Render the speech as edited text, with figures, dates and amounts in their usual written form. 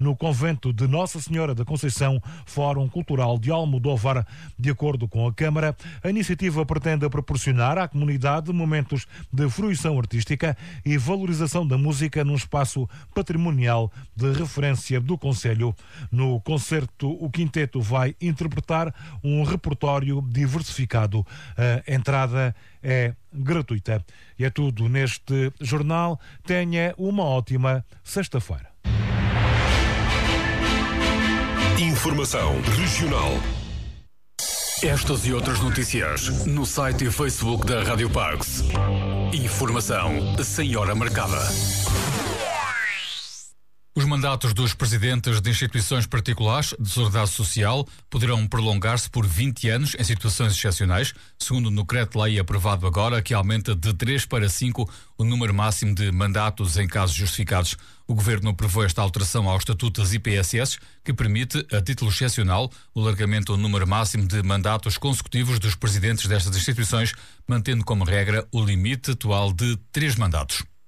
no convento de Nossa Senhora da Conceição, Fórum Cultural de Almodóvar. De acordo com a Câmara, a iniciativa pretende proporcionar à comunidade momentos de fruição artística e valorização da música num espaço patrimonial de referência do concelho. No concerto, o quinteto vai interpretar um repertório diversificado. A entrada é gratuita. E é tudo neste jornal. Tenha uma ótima sexta-feira. Informação regional. Estas e outras notícias no site e Facebook da Rádio Parks. Informação sem hora marcada. Os mandatos dos presidentes de instituições particulares de solidariedade social poderão prolongar-se por 20 anos em situações excepcionais, segundo o decreto-lei aprovado agora, que aumenta de 3 para 5 o número máximo de mandatos em casos justificados. O Governo aprovou esta alteração ao Estatuto das IPSS, que permite, a título excepcional, o alargamento do número máximo de mandatos consecutivos dos presidentes destas instituições, mantendo como regra o limite atual de 3 mandatos.